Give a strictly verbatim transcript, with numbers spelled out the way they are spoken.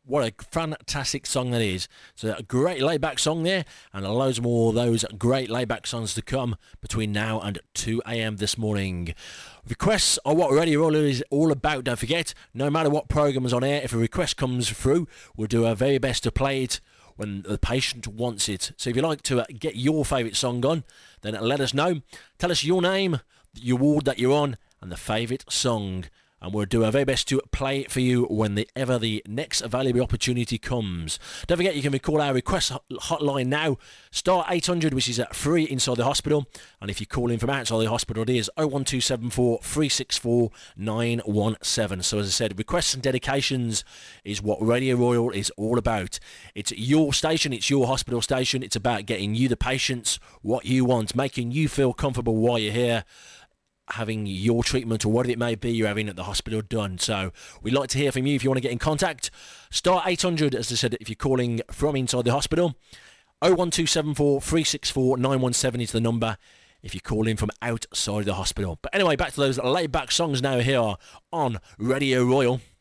What a fantastic song that is. So a great laid-back song there, and loads more of those great laid-back songs to come between now and two a.m. this morning. Requests are what Radio Royal is all about. Don't forget, no matter what programme is on air, if a request comes through, we'll do our very best to play it when the patient wants it. So if you'd like to uh, get your favourite song on, then let us know. Tell us your name, your ward that you're on, and the favourite song. And we'll do our very best to play it for you whenever the next available opportunity comes. Don't forget, you can call our request hotline now, star eight hundred, which is free inside the hospital. And if you call in from outside the hospital, it is oh one two seven four, three six four, nine one seven. So as I said, requests and dedications is what Radio Royal is all about. It's your station, it's your hospital station. It's about getting you, the patients, what you want, making you feel comfortable while you're here, having your treatment or whatever it may be you're having at the hospital done. So we'd like to hear from you. If you want to get in contact, star eight hundred, as I said, if you're calling from inside the hospital. oh one two seven four, three six four, nine one seven is the number if you call in from outside the hospital. But anyway, back to those laid back songs now here on Radio Royal.